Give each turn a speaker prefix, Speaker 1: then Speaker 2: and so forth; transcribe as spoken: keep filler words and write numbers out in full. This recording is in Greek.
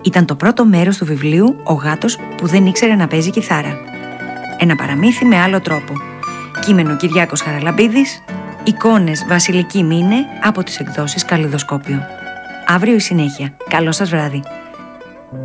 Speaker 1: Ήταν το πρώτο μέρος του βιβλίου «Ο γάτος που δεν ήξερε να παίζει κιθάρα». Ένα παραμύθι με άλλο τρόπο. Κείμενο Κυριάκος Χαραλαμπίδης. Εικόνες Βασιλική Μήνε από τις εκδόσεις Καλλιδοσκόπιο. Αύριο η συνέχεια. Καλό σας βράδυ.